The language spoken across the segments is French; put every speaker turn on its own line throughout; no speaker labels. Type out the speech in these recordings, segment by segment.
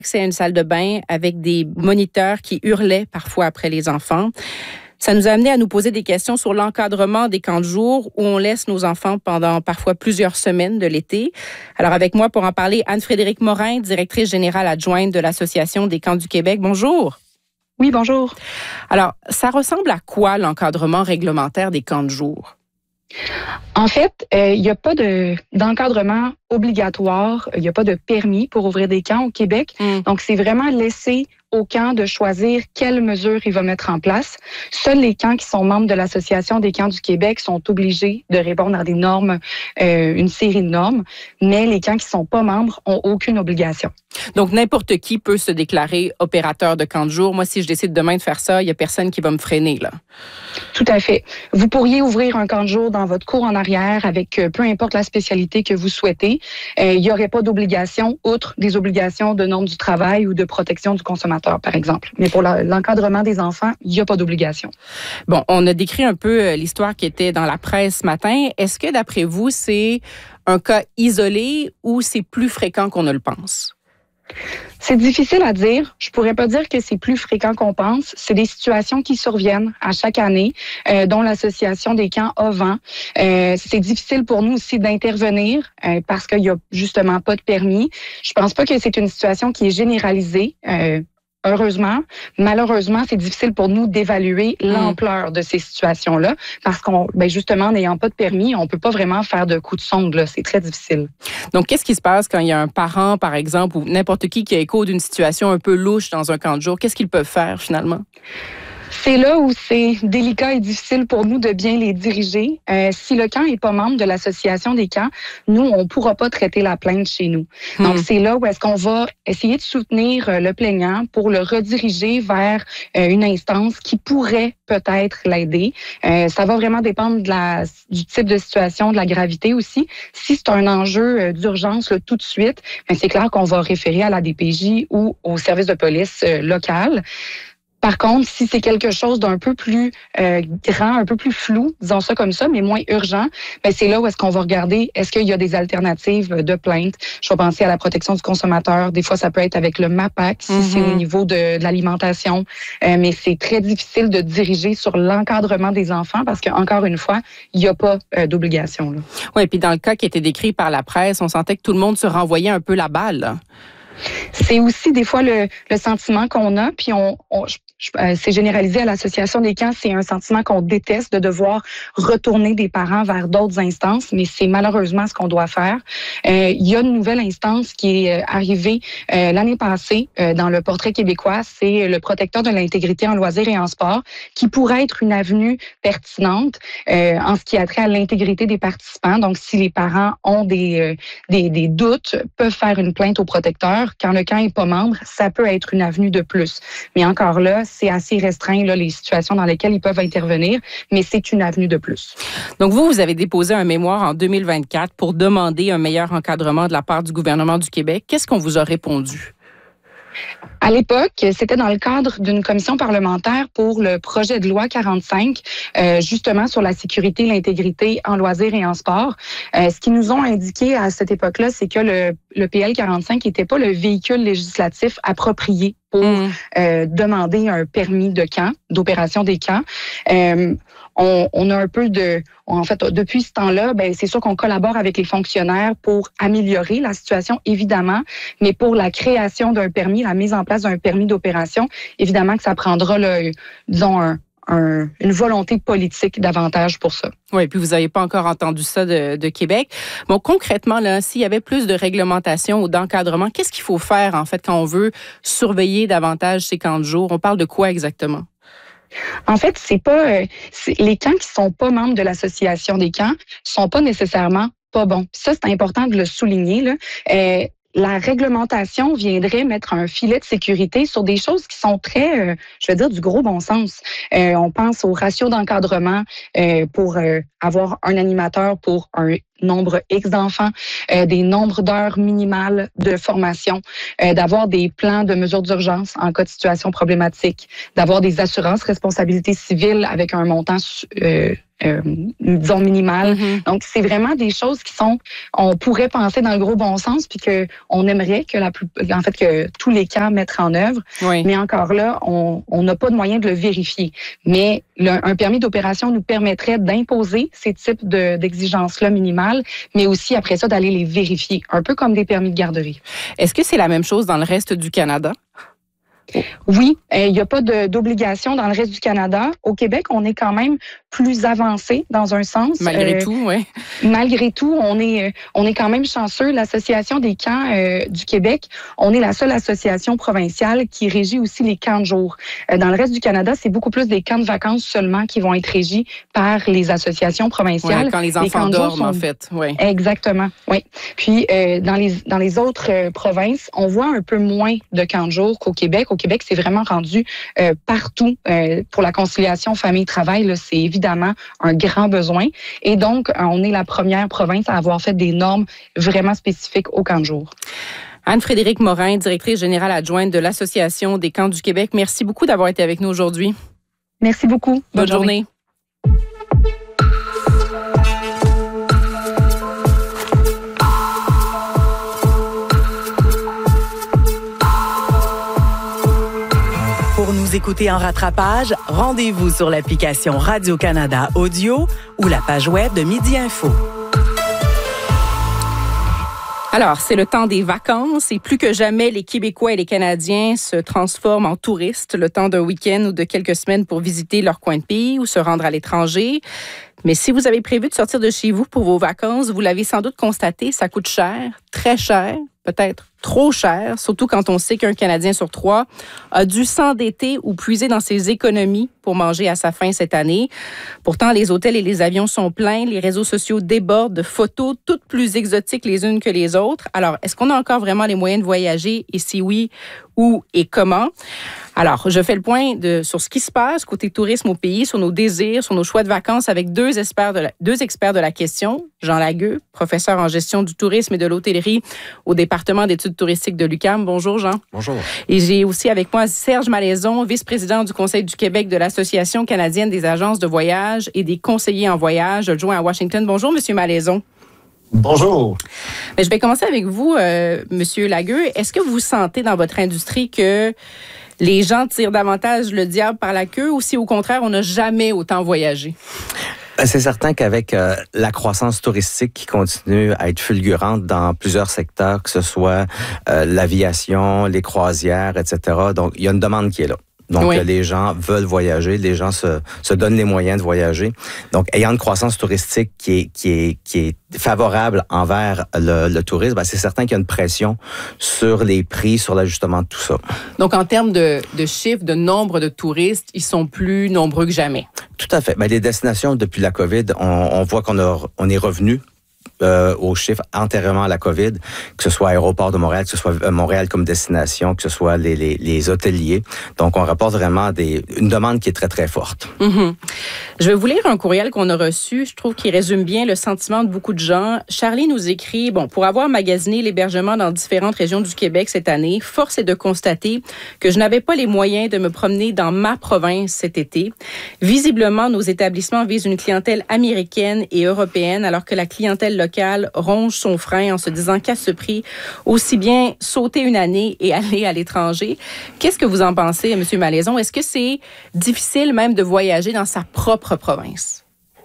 C'est une salle de bain avec des moniteurs qui hurlaient parfois après les enfants. Ça nous a amené à nous poser des questions sur l'encadrement des camps de jour où on laisse nos enfants pendant parfois plusieurs semaines de l'été. Alors avec moi pour en parler, Anne-Frédérique Morin, directrice générale adjointe de l'Association des camps du Québec. Bonjour.
Oui, bonjour.
Alors, ça ressemble à quoi l'encadrement réglementaire des camps de jour?
En fait, il n'y a pas d'encadrement obligatoire, il n'y a pas de permis pour ouvrir des camps au Québec. Donc, c'est vraiment laissé au camp de choisir quelles mesures il va mettre en place. Seuls les camps qui sont membres de l'Association des camps du Québec sont obligés de répondre à des normes, une série de normes, mais les camps qui ne sont pas membres n'ont aucune obligation.
Donc, n'importe qui peut se déclarer opérateur de camp de jour. Moi, si je décide demain de faire ça, il n'y a personne qui va me freiner, là.
Tout à fait. Vous pourriez ouvrir un camp de jour dans votre cour en arrière avec peu importe la spécialité que vous souhaitez. Il n'y aurait pas d'obligation, outre des obligations de normes du travail ou de protection du consommateur, par exemple. Mais pour l'encadrement des enfants, il n'y a pas d'obligation.
Bon, on a décrit un peu l'histoire qui était dans la presse ce matin. Est-ce que, d'après vous, c'est un cas isolé ou c'est plus fréquent qu'on ne le pense?
C'est difficile à dire. Je pourrais pas dire que c'est plus fréquent qu'on pense. C'est des situations qui surviennent à chaque année, dont l'Association des camps a vent. C'est difficile pour nous aussi d'intervenir parce qu'il y a justement pas de permis. Je pense pas que c'est une situation qui est généralisée. Heureusement, malheureusement, c'est difficile pour nous d'évaluer l'ampleur de ces situations-là parce justement, n'ayant pas de permis, on peut pas vraiment faire de coups de sonde, là. C'est très difficile.
Donc, qu'est-ce qui se passe quand il y a un parent, par exemple, ou n'importe qui a écho d'une situation un peu louche dans un camp de jour? Qu'est-ce qu'ils peuvent faire, finalement?
C'est là où c'est délicat et difficile pour nous de bien les diriger. Si le camp n'est pas membre de l'Association des camps, nous, on ne pourra pas traiter la plainte chez nous. Donc, c'est là où est-ce qu'on va essayer de soutenir le plaignant pour le rediriger vers une instance qui pourrait peut-être l'aider. Ça va vraiment dépendre du type de situation, de la gravité aussi. Si c'est un enjeu d'urgence là, tout de suite, c'est clair qu'on va référer à la DPJ ou au service de police local. Par contre, si c'est quelque chose d'un peu plus grand, un peu plus flou, disons ça comme ça, mais moins urgent, c'est là où est-ce qu'on va regarder, est-ce qu'il y a des alternatives de plainte? Je vais penser à la protection du consommateur. Des fois, ça peut être avec le MAPAC, si c'est au niveau de l'alimentation. Mais c'est très difficile de diriger sur l'encadrement des enfants parce qu'encore une fois, il n'y a pas d'obligation.
Oui, puis dans le cas qui était décrit par la presse, on sentait que tout le monde se renvoyait un peu la balle, là.
C'est aussi des fois le sentiment qu'on a, puis c'est généralisé à l'Association des camps, c'est un sentiment qu'on déteste de devoir retourner des parents vers d'autres instances, mais c'est malheureusement ce qu'on doit faire. Il y a une nouvelle instance qui est arrivée l'année passée dans le portrait québécois, c'est le protecteur de l'intégrité en loisirs et en sport, qui pourrait être une avenue pertinente en ce qui a trait à l'intégrité des participants. Donc, si les parents ont des doutes, peuvent faire une plainte au protecteur. Quand le camp n'est pas membre, ça peut être une avenue de plus. Mais encore là, c'est assez restreint, là, les situations dans lesquelles ils peuvent intervenir, mais c'est une avenue de plus.
Donc, vous avez déposé un mémoire en 2024 pour demander un meilleur encadrement de la part du gouvernement du Québec. Qu'est-ce qu'on vous a répondu?
À l'époque, c'était dans le cadre d'une commission parlementaire pour le projet de loi 45, justement sur la sécurité et l'intégrité en loisirs et en sport. Ce qu'ils nous ont indiqué à cette époque-là, c'est que le PL 45 n'était pas le véhicule législatif approprié pour demander un permis de camp, d'opération des camps. On a un peu depuis ce temps-là, c'est sûr qu'on collabore avec les fonctionnaires pour améliorer la situation, évidemment, mais pour la création d'un permis, la mise en place d'un permis d'opération, évidemment que ça prendra, une volonté politique davantage pour ça.
Oui, puis vous n'avez pas encore entendu ça de Québec. Bon, concrètement, là, s'il y avait plus de réglementation ou d'encadrement, qu'est-ce qu'il faut faire, en fait, quand on veut surveiller davantage ces camps de jour? On parle de quoi exactement?
En fait, les camps qui sont pas membres de l'Association des camps sont pas nécessairement pas bons. Ça, c'est important de le souligner, là. La réglementation viendrait mettre un filet de sécurité sur des choses qui sont très, du gros bon sens. On pense au ratio d'encadrement pour avoir un animateur pour un nombre X d'enfants, des nombres d'heures minimales de formation, d'avoir des plans de mesures d'urgence en cas de situation problématique, d'avoir des assurances responsabilité civile avec un montant disons minimal.
Mm-hmm.
Donc, c'est vraiment des choses qui sont, on pourrait penser dans le gros bon sens, puis que on aimerait que que tous les camps mettent en œuvre.
Oui.
Mais encore là, on n'a pas de moyen de le vérifier. Mais un permis d'opération nous permettrait d'imposer ces types d'exigences-là minimales, mais aussi après ça d'aller les vérifier, un peu comme des permis de garderie.
Est-ce que c'est la même chose dans le reste du Canada?
Oui, il n'y a pas d'obligation dans le reste du Canada. Au Québec, on est quand même plus avancé dans un sens.
Malgré tout, oui.
Malgré tout, on est quand même chanceux. L'Association des camps du Québec, on est la seule association provinciale qui régit aussi les camps de jour. Dans le reste du Canada, c'est beaucoup plus des camps de vacances seulement qui vont être régis par les associations provinciales.
Ouais, quand les enfants dorment, en fait. Ouais.
Exactement, oui. Puis, dans les autres provinces, on voit un peu moins de camps de jour qu'au Québec. Au Québec, c'est vraiment rendu partout. Pour la conciliation famille-travail, là, c'est évidemment un grand besoin. Et donc, on est la première province à avoir fait des normes vraiment spécifiques aux camps de jour.
Anne-Frédérique Morin, directrice générale adjointe de l'Association des camps du Québec. Merci beaucoup d'avoir été avec nous aujourd'hui.
Merci beaucoup.
Bonne journée.
Pour nous écouter en rattrapage, rendez-vous sur l'application Radio-Canada Audio ou la page web de Midi Info.
Alors, c'est le temps des vacances et plus que jamais, les Québécois et les Canadiens se transforment en touristes le temps d'un week-end ou de quelques semaines pour visiter leur coin de pays ou se rendre à l'étranger. Mais si vous avez prévu de sortir de chez vous pour vos vacances, vous l'avez sans doute constaté, ça coûte cher, très cher, peut-être trop cher, surtout quand on sait qu'un Canadien sur 3 a dû s'endetter ou puiser dans ses économies pour manger à sa faim cette année. Pourtant, les hôtels et les avions sont pleins, les réseaux sociaux débordent de photos toutes plus exotiques les unes que les autres. Alors, est-ce qu'on a encore vraiment les moyens de voyager? Et si oui, où et comment? Alors, je fais le point sur ce qui se passe côté tourisme au pays, sur nos désirs, sur nos choix de vacances avec deux experts de la question. Jean Lagueux, professeur en gestion du tourisme et de l'hôtellerie au département d'études touristiques de l'UQAM. Bonjour, Jean.
Bonjour.
Et j'ai aussi avec moi Serge Malaison, vice-président du Conseil du Québec de l'Association canadienne des agences de voyage et des conseillers en voyage, adjoint à Washington. Bonjour, Monsieur Malaison.
Bonjour.
Mais je vais commencer avec vous, Monsieur Lagueux. Est-ce que vous sentez dans votre industrie que les gens tirent davantage le diable par la queue ou si au contraire, on n'a jamais autant voyagé?
C'est certain qu'avec la croissance touristique qui continue à être fulgurante dans plusieurs secteurs, que ce soit l'aviation, les croisières, etc., donc il y a une demande qui est là. Donc, oui. Les gens veulent voyager, les gens se donnent les moyens de voyager. Donc, ayant une croissance touristique qui est favorable envers le tourisme, ben c'est certain qu'il y a une pression sur les prix, sur l'ajustement de tout ça.
Donc, en termes de chiffres, de nombre de touristes, ils sont plus nombreux que jamais.
Tout à fait. Ben, les destinations, depuis la COVID, on voit on est revenu aux chiffres antérieurement à la COVID, que ce soit Aéroport de Montréal, que ce soit Montréal comme destination, que ce soit les hôteliers. Donc, on rapporte vraiment une demande qui est très, très forte.
Mm-hmm. Je vais vous lire un courriel qu'on a reçu. Je trouve qu'il résume bien le sentiment de beaucoup de gens. Charlie nous écrit, pour avoir magasiné l'hébergement dans différentes régions du Québec cette année, force est de constater que je n'avais pas les moyens de me promener dans ma province cet été. Visiblement, nos établissements visent une clientèle américaine et européenne, alors que la clientèle locale ronge son frein en se disant qu'à ce prix, aussi bien sauter une année et aller à l'étranger. Qu'est-ce que vous en pensez, M. Malaison? Est-ce que c'est difficile même de voyager dans sa propre province?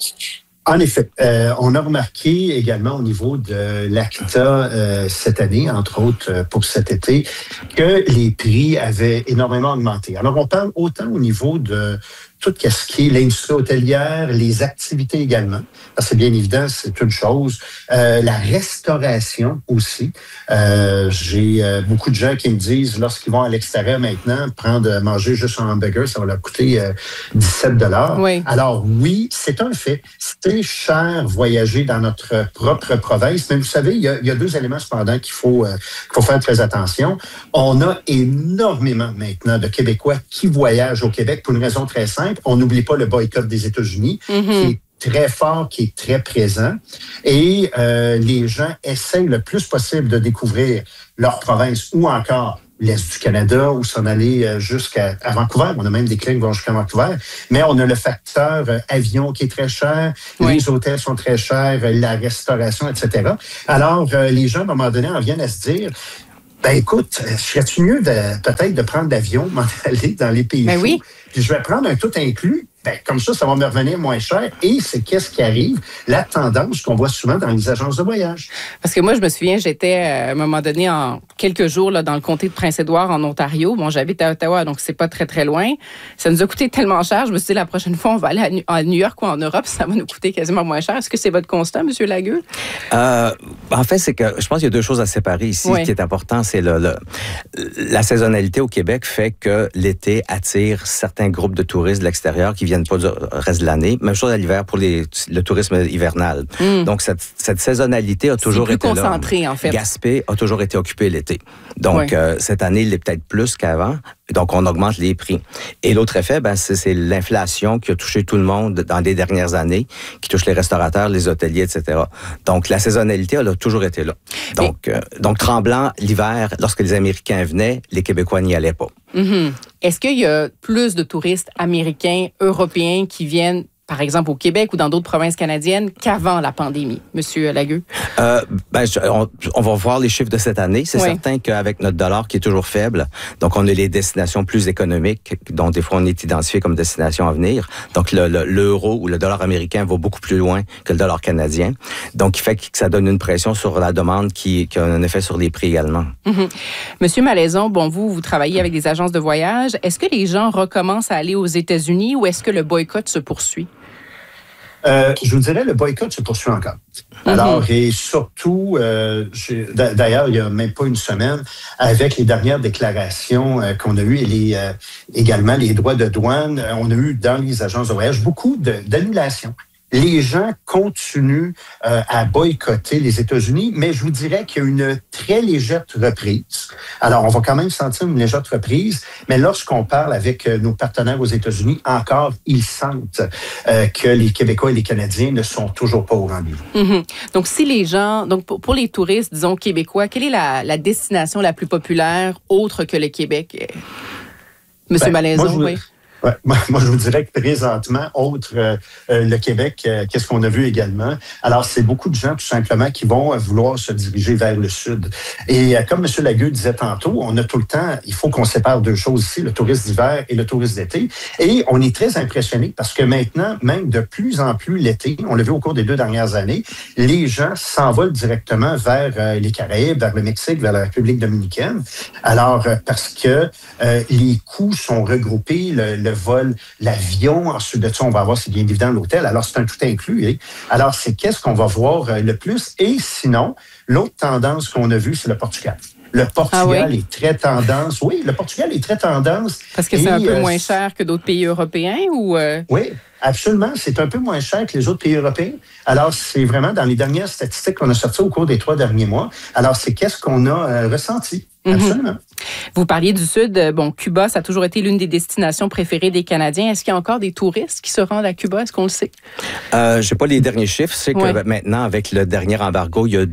En effet, on a remarqué également au niveau de l'ACTA cette année, entre autres pour cet été, que les prix avaient énormément augmenté. Alors, on parle autant au niveau de tout ce qui est l'industrie hôtelière, les activités également. Parce que bien évident, c'est une chose. La restauration aussi. J'ai beaucoup de gens qui me disent, lorsqu'ils vont à l'extérieur maintenant, manger juste un hamburger, ça va leur coûter 17 $.
Oui.
Alors oui, c'est un fait. C'est cher voyager dans notre propre province. Mais vous savez, il y a deux éléments cependant qu'il faut faire très attention. On a énormément maintenant de Québécois qui voyagent au Québec pour une raison très simple. On n'oublie pas le boycott des États-Unis, qui est très fort, qui est très présent. Et les gens essayent le plus possible de découvrir leur province ou encore l'Est du Canada ou s'en aller jusqu'à Vancouver. On a même des clients qui vont jusqu'à Vancouver. Mais on a le facteur avion qui est très cher, les hôtels sont très chers, la restauration, etc. Alors, les gens, à un moment donné, en viennent à se dire... Ben écoute, serait-tu mieux peut-être de prendre l'avion, m'en aller dans les pays chauds,
oui.
Puis je vais prendre un tout inclus. Ben, comme ça va me revenir moins cher. Et c'est qu'est-ce qui arrive? La tendance qu'on voit souvent dans les agences de voyage.
Parce que moi, je me souviens, j'étais à un moment donné en quelques jours là, dans le comté de Prince-Édouard, en Ontario. Bon, j'habite à Ottawa, donc c'est pas très, très loin. Ça nous a coûté tellement cher. Je me suis dit, la prochaine fois, on va aller à New York ou en Europe, ça va nous coûter quasiment moins cher. Est-ce que c'est votre constat, M. Lagueux?
En fait, c'est que je pense qu'il y a deux choses à séparer ici. Ce qui est important, c'est la saisonnalité au Québec fait que l'été attire certains groupes de touristes de l'extérieur qui viennent pas du reste de l'année. Même chose à l'hiver pour le tourisme hivernal. Donc, cette saisonnalité a toujours été là. C'est plus
concentré, en fait.
Gaspé a toujours été occupé l'été. Donc, cette année, il est peut-être plus qu'avant. Donc, on augmente les prix. Et l'autre effet, c'est l'inflation qui a touché tout le monde dans les dernières années, qui touche les restaurateurs, les hôteliers, etc. Donc, la saisonnalité, elle a toujours été là. Donc Tremblant, l'hiver, lorsque les Américains venaient, les Québécois n'y allaient pas.
Mm-hmm. Est-ce qu'il y a plus de touristes américains, européens qui viennent, par exemple, au Québec ou dans d'autres provinces canadiennes qu'avant la pandémie, M. Lagueux?
On va voir les chiffres de cette année. C'est certain qu'avec notre dollar qui est toujours faible, donc on a les destinations plus économiques, dont des fois on est identifié comme destination à venir. Donc l'euro ou le dollar américain va beaucoup plus loin que le dollar canadien. Donc il fait que ça donne une pression sur la demande qui a un effet sur les prix également.
Mm-hmm. Monsieur Malaison, bon, vous travaillez avec des agences de voyage. Est-ce que les gens recommencent à aller aux États-Unis ou est-ce que le boycott se poursuit?
Je vous dirais, le boycott se poursuit encore. Alors, et surtout, d'ailleurs, il n'y a même pas une semaine, avec les dernières déclarations qu'on a eues et également les droits de douane, on a eu dans les agences de voyage beaucoup d'annulations. Les gens continuent à boycotter les États-Unis, mais je vous dirais qu'il y a une très légère reprise. Alors, on va quand même sentir une légère reprise, mais lorsqu'on parle avec nos partenaires aux États-Unis, encore, ils sentent que les Québécois et les Canadiens ne sont toujours pas au rendez-vous.
Mm-hmm. Donc, si les gens, donc pour les touristes, disons, québécois, quelle est la destination la plus populaire autre que le Québec? Monsieur Malaison, oui.
Ouais, moi, je vous dirais que présentement, le Québec, qu'est-ce qu'on a vu également? Alors, c'est beaucoup de gens, tout simplement, qui vont vouloir se diriger vers le sud. Et comme M. Lagueux disait tantôt, on a tout le temps, il faut qu'on sépare deux choses ici, le tourisme d'hiver et le tourisme d'été. Et on est très impressionnés parce que maintenant, même de plus en plus l'été, on l'a vu au cours des 2 dernières années, les gens s'envolent directement vers les Caraïbes, vers le Mexique, vers la République dominicaine. Alors, parce que les coûts sont regroupés, le vol, l'avion, ensuite de ça, on va avoir, c'est bien évident, l'hôtel. Alors, c'est un tout inclus. Hein? Alors, c'est qu'est-ce qu'on va voir le plus? Et sinon, l'autre tendance qu'on a vue, c'est le Portugal. Le Portugal est très tendance. Oui, le Portugal est très tendance.
Parce que c'est un peu moins cher que d'autres pays européens ou...
Oui, absolument. C'est un peu moins cher que les autres pays européens. Alors, c'est vraiment dans les dernières statistiques qu'on a sorties au cours des 3 derniers mois. Alors, c'est qu'est-ce qu'on a ressenti. Absolument.
Vous parliez du Sud. Bon, Cuba, ça a toujours été l'une des destinations préférées des Canadiens. Est-ce qu'il y a encore des touristes qui se rendent à Cuba? Est-ce qu'on le sait?
Je sais pas les derniers chiffres. C'est que maintenant, avec le dernier embargo, il y a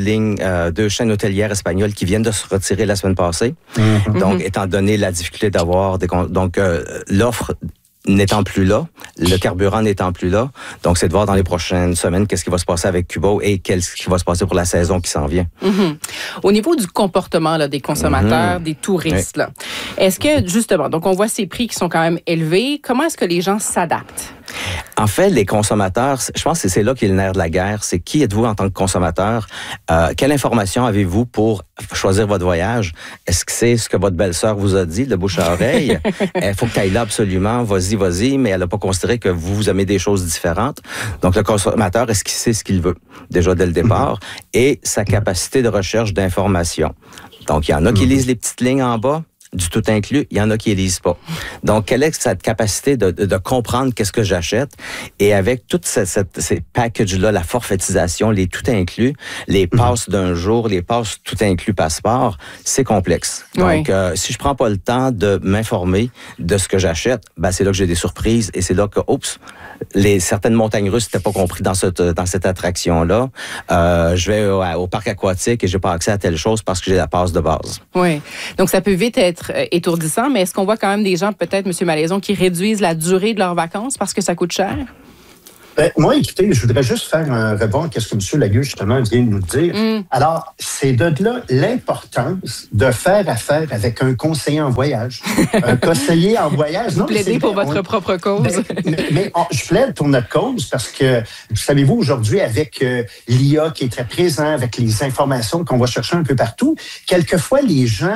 2 chaînes hôtelières espagnoles qui viennent de se retirer la semaine passée. Donc, étant donné la difficulté d'avoir l'offre n'étant plus là, le carburant n'étant plus là. Donc, c'est de voir dans les prochaines semaines qu'est-ce qui va se passer avec Cuba et qu'est-ce qui va se passer pour la saison qui s'en vient.
Au niveau du comportement là, des consommateurs, des touristes, là, est-ce que, justement, donc on voit ces prix qui sont quand même élevés, comment est-ce que les gens s'adaptent?
En fait, les consommateurs, je pense que c'est là qu'est le nerf de la guerre. C'est qui êtes-vous en tant que consommateur? Quelle information avez-vous pour choisir votre voyage? Est-ce que c'est ce que votre belle-sœur vous a dit, de bouche à oreille? Il faut que tu ailles là absolument, vas-y, mais elle n'a pas considéré que vous aimez des choses différentes. Donc, le consommateur, est-ce qu'il sait ce qu'il veut, déjà dès le départ, et sa capacité de recherche d'information. Donc, il y en a qui lisent les petites lignes en bas. du tout inclus, il y en a qui ne lisent pas. Donc, quelle est cette capacité de comprendre qu'est-ce que j'achète? Et avec toutes ces packages-là, la forfaitisation, les tout inclus, les passes d'un jour, les passes tout inclus passeport, c'est complexe. Donc, si je prends pas le temps de m'informer de ce que j'achète, ben c'est là que j'ai des surprises et c'est là que, certaines montagnes russes n'étaient pas compris dans cette attraction-là. Je vais au parc aquatique et j'ai pas accès à telle chose parce que j'ai la passe de base.
Oui. Donc, ça peut vite être étourdissant, mais est-ce qu'on voit quand même des gens, peut-être, M. Malaison, qui réduisent la durée de leurs vacances parce que ça coûte cher?
Moi, écoutez, je voudrais juste faire un rebond à ce que M. Lagueux, justement, vient de nous dire. Alors, c'est de là l'importance de faire affaire avec un conseiller en voyage. Un conseiller en voyage.
Vous plaidez pour votre propre cause.
Mais je plaide pour notre cause parce que, savez-vous, aujourd'hui, avec l'IA qui est très présent, avec les informations qu'on va chercher un peu partout, quelquefois, les gens